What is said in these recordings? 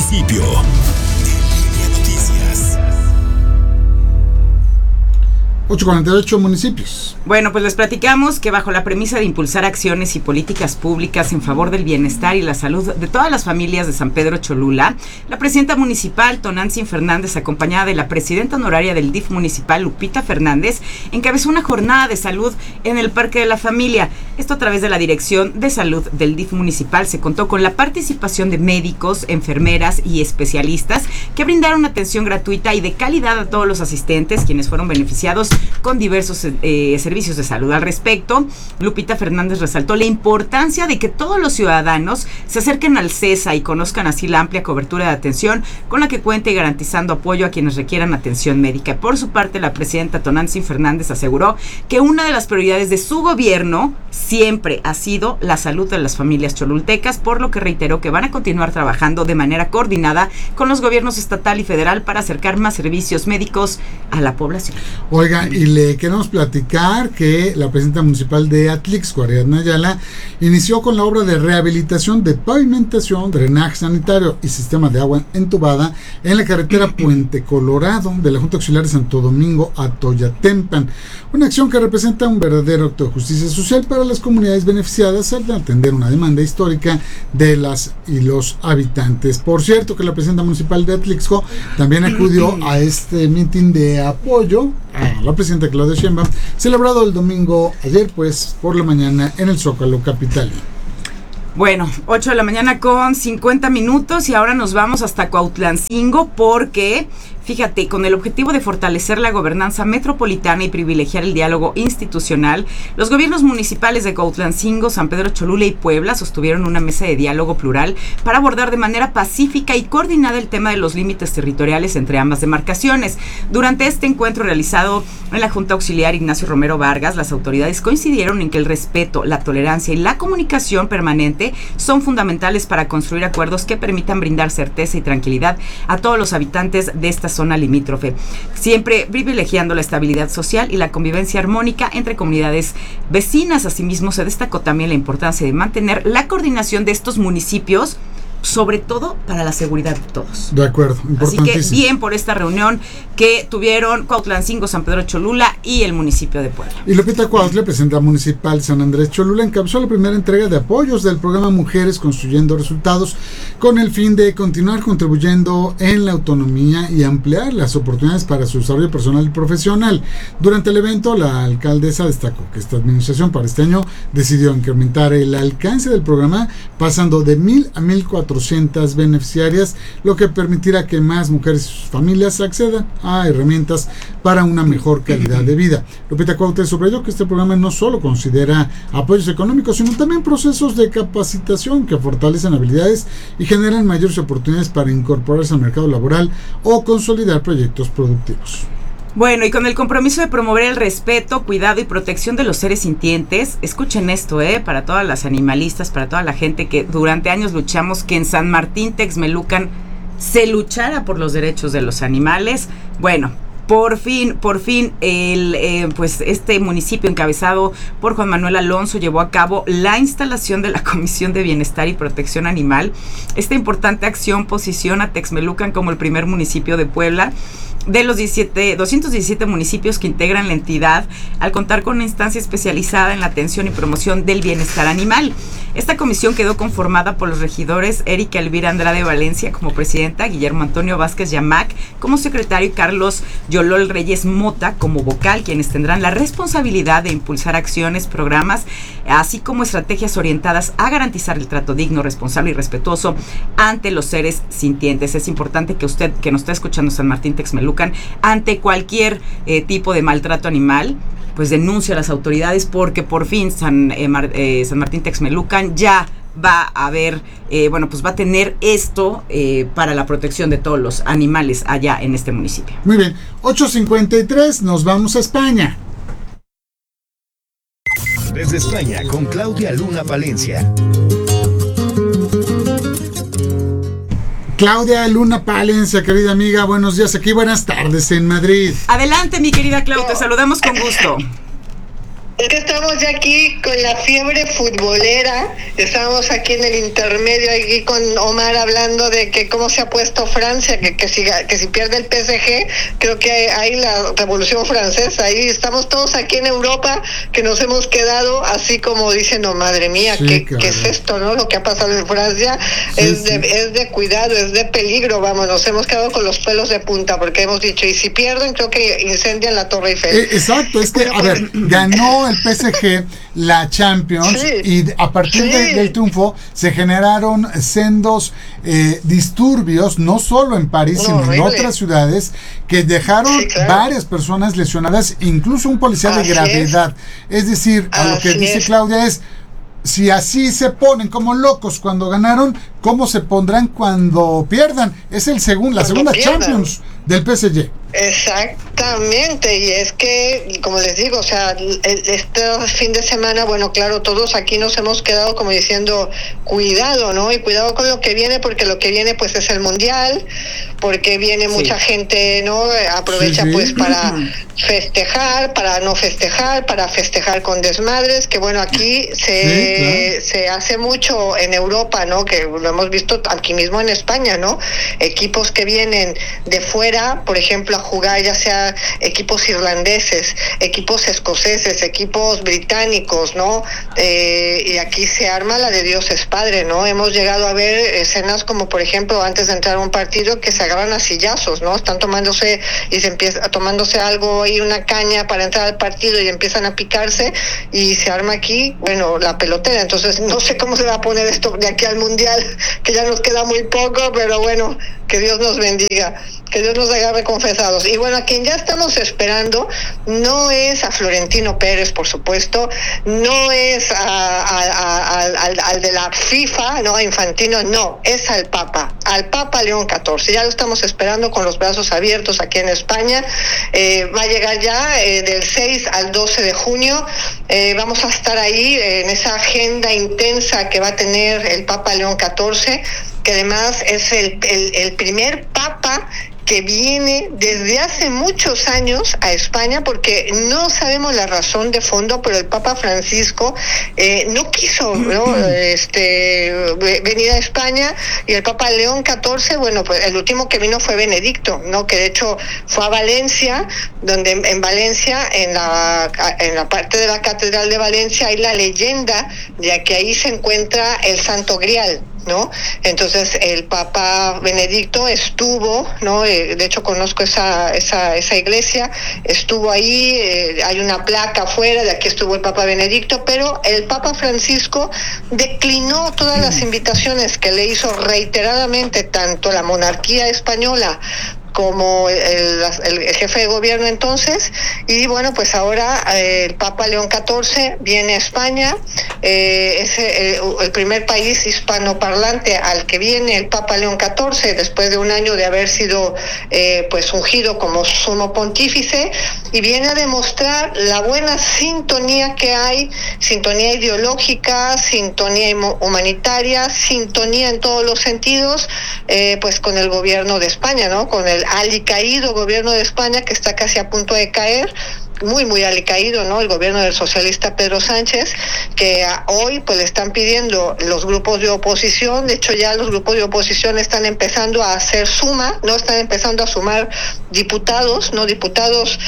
municipio. Noticias. 848 municipios. Bueno, pues les platicamos que bajo la premisa de impulsar acciones y políticas públicas en favor del bienestar y la salud de todas las familias de San Pedro Cholula, la presidenta municipal, Tonantzin Fernández, acompañada de la presidenta honoraria del DIF municipal, Lupita Fernández, encabezó una jornada de salud en el Parque de la Familia. Esto a través de la Dirección de Salud del DIF municipal. Se contó con la participación de médicos, enfermeras y especialistas que brindaron atención gratuita y de calidad a todos los asistentes, quienes fueron beneficiados con diversos servicios de salud. Al respecto, Lupita Fernández resaltó la importancia de que todos los ciudadanos se acerquen al CESA y conozcan así la amplia cobertura de atención con la que cuenta y garantizando apoyo a quienes requieran atención médica. Por su parte, la presidenta Tonantzin Fernández aseguró que una de las prioridades de su gobierno siempre ha sido la salud de las familias cholultecas, por lo que reiteró que van a continuar trabajando de manera coordinada con los gobiernos estatal y federal para acercar más servicios médicos a la población. Oiga, y le queremos platicar que la presidenta municipal de Atlixco, Ariadna Ayala, inició con la obra de rehabilitación de pavimentación, drenaje sanitario y sistema de agua entubada en la carretera Puente Colorado de la Junta Auxiliar de Santo Domingo a Toyatempan. Una acción que representa un verdadero acto de justicia social para las comunidades beneficiadas al atender una demanda histórica de las y los habitantes. Por cierto, que la presidenta municipal de Atlixco también acudió a este mitin de apoyo a la presidenta Claudia Sheinbaum, celebrado el domingo ayer, pues, por la mañana en el Zócalo capitalino. Bueno, 8 de la mañana con 50 minutos y ahora nos vamos hasta Cuautlancingo porque, fíjate, con el objetivo de fortalecer la gobernanza metropolitana y privilegiar el diálogo institucional, los gobiernos municipales de Cuautlancingo, San Pedro Cholula y Puebla sostuvieron una mesa de diálogo plural para abordar de manera pacífica y coordinada el tema de los límites territoriales entre ambas demarcaciones. Durante este encuentro realizado en la Junta Auxiliar Ignacio Romero Vargas, las autoridades coincidieron en que el respeto, la tolerancia y la comunicación permanente son fundamentales para construir acuerdos que permitan brindar certeza y tranquilidad a todos los habitantes de esta zona limítrofe, siempre privilegiando la estabilidad social y la convivencia armónica entre comunidades vecinas. Asimismo, se destacó también la importancia de mantener la coordinación de estos municipios, sobre todo para la seguridad de todos. De acuerdo, importantísimo. Así que bien por esta reunión que tuvieron Cuautlancingo, San Pedro Cholula y el municipio de Puebla. Y Lupita Cuautla, presidenta municipal de San Andrés Cholula, encabezó la primera entrega de apoyos del programa Mujeres Construyendo Resultados, con el fin de continuar contribuyendo en la autonomía y ampliar las oportunidades para su desarrollo personal y profesional. Durante el evento, la alcaldesa destacó que esta administración para este año decidió incrementar el alcance del programa, pasando de 1,000 a 1,400 beneficiarias, lo que permitirá que más mujeres y sus familias accedan a herramientas para una mejor calidad de vida. Lupita Cuautla subrayó que este programa no solo considera apoyos económicos, sino también procesos de capacitación que fortalecen habilidades y generan mayores oportunidades para incorporarse al mercado laboral o consolidar proyectos productivos. Bueno, y con el compromiso de promover el respeto, cuidado y protección de los seres sintientes, escuchen esto, para todas las animalistas, para toda la gente que durante años luchamos que en San Martín Texmelucan se luchara por los derechos de los animales. Bueno, por fin, pues este municipio encabezado por Juan Manuel Alonso llevó a cabo la instalación de la Comisión de Bienestar y Protección Animal. Esta importante acción posiciona a Texmelucan como el primer municipio de Puebla de los 217 municipios que integran la entidad, al contar con una instancia especializada en la atención y promoción del bienestar animal. Esta comisión quedó conformada por los regidores Erika Elvira Andrade Valencia como presidenta, Guillermo Antonio Vázquez Yamac como secretario y Carlos Yolol Reyes Mota como vocal, quienes tendrán la responsabilidad de impulsar acciones, programas, así como estrategias orientadas a garantizar el trato digno, responsable y respetuoso ante los seres sintientes. Es importante que usted, que nos está escuchando San Martín Texmelucan, ante cualquier tipo de maltrato animal, pues denuncia a las autoridades, porque por fin San Martín Texmelucan ya va a haber, pues va a tener esto para la protección de todos los animales allá en este municipio. Muy bien, 8:53, nos vamos a España. Desde España, con Claudia Luna Palencia. Claudia Luna Palencia, querida amiga, buenos días aquí, buenas tardes en Madrid. Adelante, mi querida Claudia, te saludamos con gusto. Es que estamos ya aquí con la fiebre futbolera, estamos aquí en el intermedio, aquí con Omar hablando de que cómo se ha puesto Francia, que si pierde el PSG, creo que hay la revolución francesa, ahí estamos todos aquí en Europa, que nos hemos quedado así como dicen, no, madre mía, Sí, ¿qué es esto, no? Lo que ha pasado en Francia es de cuidado, es de peligro, vamos, nos hemos quedado con los pelos de punta, porque hemos dicho, y si pierden, creo que incendian la Torre Eiffel. Exacto, es que, a ver, ganó el PSG la Champions, sí, y a partir del triunfo se generaron sendos disturbios, no solo en París, sino en otras ciudades, que dejaron varias personas lesionadas, incluso un policía de gravedad. Es decir, a lo que dice Claudia es, si así se ponen como locos cuando ganaron, ¿cómo se pondrán cuando pierdan? Es la segunda Champions del PSG. Exactamente, y es que, como les digo, o sea, este fin de semana, bueno, claro, todos aquí nos hemos quedado como diciendo, cuidado, ¿no? Y cuidado con lo que viene, porque lo que viene pues es el Mundial, porque viene mucha gente, ¿no? Aprovecha pues para festejar, para no festejar, para festejar con desmadres, que bueno, aquí se hace mucho en Europa, ¿no? Que lo hemos visto aquí mismo en España, ¿no? Equipos que vienen de fuera, por ejemplo, a jugar, ya sea equipos irlandeses, equipos escoceses, equipos británicos, ¿no? Y aquí se arma la de Dios es Padre, ¿no? Hemos llegado a ver escenas como, por ejemplo, antes de entrar a un partido, que se agarran a sillazos, ¿no? Están tomándose algo y una caña para entrar al partido y empiezan a picarse y se arma aquí, bueno, la pelotera. Entonces no sé cómo se va a poner esto de aquí al Mundial, que ya nos queda muy poco, pero bueno, que Dios nos bendiga, que Dios nos agarre confesados. Y bueno, a quien ya estamos esperando no es a Florentino Pérez, por supuesto, no es al de la FIFA, no, a Infantino, no, es al Papa León XIV. Ya lo estamos esperando con los brazos abiertos aquí en España. Va a llegar ya del 6 al 12 de junio. Vamos a estar ahí en esa agenda intensa que va a tener el Papa León XIV, que además es el primer papa que viene desde hace muchos años a España, porque no sabemos la razón de fondo, pero el Papa Francisco no quiso, ¿no? Venir a España, y el Papa León XIV, bueno, pues el último que vino fue Benedicto, ¿no? Que de hecho fue a Valencia, donde en Valencia, en la parte de la Catedral de Valencia, hay la leyenda de que ahí se encuentra el Santo Grial, ¿no? Entonces el Papa Benedicto estuvo, ¿no? De hecho conozco esa iglesia, estuvo ahí, hay una placa afuera de aquí estuvo el Papa Benedicto, pero el Papa Francisco declinó todas las invitaciones que le hizo reiteradamente tanto la monarquía española como el jefe de gobierno entonces, y bueno, pues ahora el Papa León XIV viene a España, es el primer país hispanoparlante al que viene el Papa León XIV, después de un año de haber sido pues ungido como sumo pontífice, y viene a demostrar la buena sintonía que hay, sintonía ideológica, sintonía humanitaria, sintonía en todos los sentidos, pues con el gobierno de España, ¿no? Con el alicaído gobierno de España, que está casi a punto de caer, muy alicaído, ¿no? El gobierno del socialista Pedro Sánchez, que hoy pues le están pidiendo los grupos de oposición. De hecho ya los grupos de oposición están empezando a hacer suma, no están empezando a sumar diputados, no diputados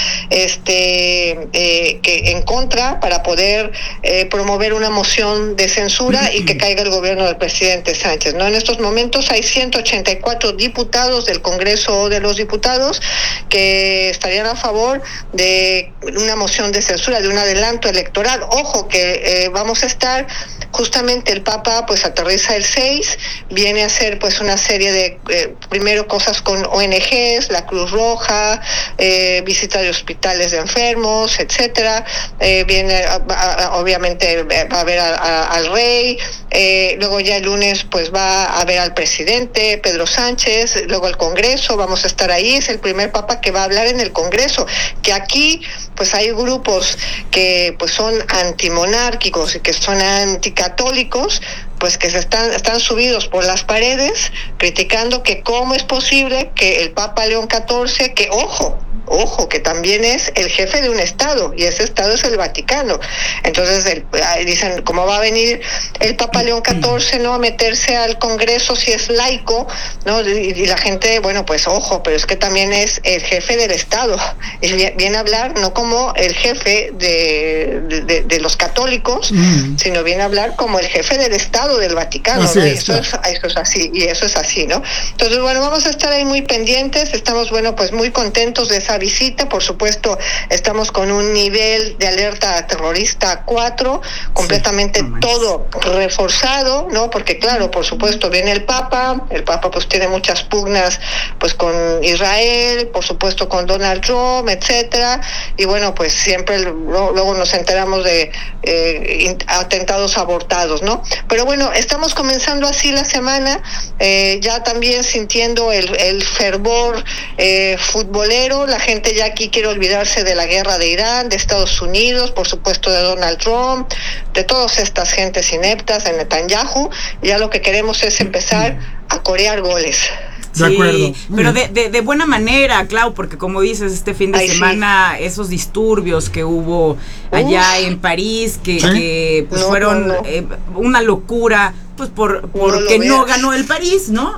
que en contra, para poder promover una moción de censura y que caiga el gobierno del presidente Sánchez, ¿no? En estos momentos hay 184 diputados del Congreso de los Diputados que estarían a favor de una moción de censura, de un adelanto electoral. Ojo que vamos a estar, justamente el Papa pues aterriza el 6, viene a hacer pues una serie de primero cosas con ONGs, la Cruz Roja, visita de hospitales de enfermos, etcétera, viene obviamente va a ver al rey, luego ya el lunes pues va a ver al presidente Pedro Sánchez, luego el Congreso, vamos a estar ahí, es el primer Papa que va a hablar en el Congreso, que aquí pues hay grupos que pues son antimonárquicos y que son anticatólicos, pues que están subidos por las paredes criticando que cómo es posible que el Papa León XIV, que ojo, ojo, que también es el jefe de un estado, y ese estado es el Vaticano. Entonces dicen, ¿cómo va a venir el Papa León XIV, ¿no?, a meterse al Congreso si es laico, ¿no? Y la gente, bueno, pues ojo, pero es que también es el jefe del estado, y viene a hablar no como el jefe de los católicos, sino viene a hablar como el jefe del estado del Vaticano, ¿no? Y eso es así, y eso es así, ¿no? Entonces, bueno, vamos a estar ahí muy pendientes, estamos, bueno, pues muy contentos de esa visita. Por supuesto, estamos con un nivel de alerta terrorista 4, completamente todo reforzado, ¿no? Porque claro, por supuesto, viene el Papa pues tiene muchas pugnas pues con Israel, por supuesto con Donald Trump, etcétera, y bueno, pues siempre luego nos enteramos de atentados abortados, ¿no? Pero bueno, estamos comenzando así la semana, ya también sintiendo el fervor futbolero. La gente ya aquí quiere olvidarse de la guerra de Irán, de Estados Unidos, por supuesto de Donald Trump, de todas estas gentes ineptas, de Netanyahu. Ya lo que queremos es empezar a corear goles. De acuerdo. Pero de buena manera, Clau, porque como dices, este fin de semana, esos disturbios que hubo allá en París, que pues fueron una locura, pues porque no ganó el París, ¿no?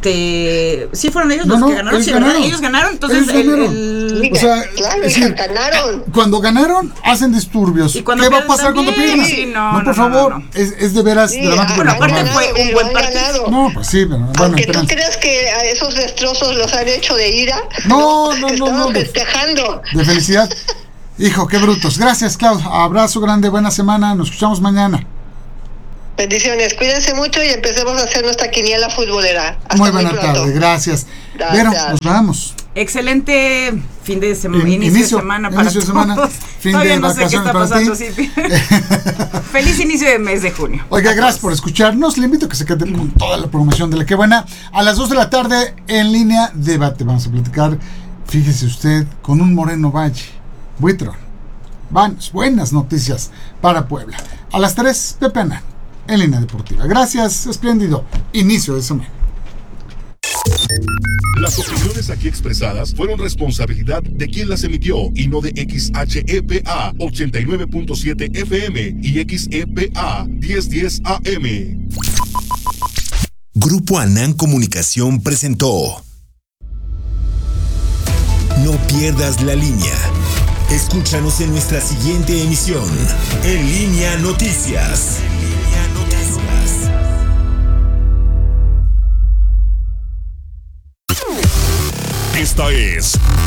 Sí fueron ellos los que ganaron, sí, ¿verdad? Ellos ganaron, entonces o sea, claro, ganaron. Cuando ganaron, hacen disturbios. ¿Qué va a pasar cuando pierdan? Sí, no, por favor, es de veras dramático. Bueno, aparte fue un buen partido. No, pues sí, pero bueno. Aunque tú creas que a esos destrozos los han hecho de ira, no, festejando. De felicidad. Hijo, qué brutos. Gracias, Clau. Abrazo grande, buena semana. Nos escuchamos mañana. Bendiciones, cuídense mucho y empecemos a hacer nuestra quiniela futbolera. Hasta muy buena tarde, gracias. Vero, nos vamos. Excelente fin de semana, inicio de semana para todos. Fin Todavía de no sé qué está pasando, sí. Feliz inicio de mes de junio. Oiga, gracias por escucharnos. Le invito a que se queden con toda la promoción de La Qué Buena. A las 2 de la tarde, en línea, debate. Vamos a platicar, fíjese usted, con un Moreno Valle, Buitrón. Buenas noticias para Puebla. A las 3, Pepe Anán, en línea deportiva. Gracias, espléndido inicio de semana. Las opiniones aquí expresadas fueron responsabilidad de quien las emitió y no de XHEPA 89.7 FM y XEPA 1010 AM. Grupo Anán Comunicación presentó No pierdas la línea. Escúchanos en nuestra siguiente emisión. En Línea Noticias. Esta es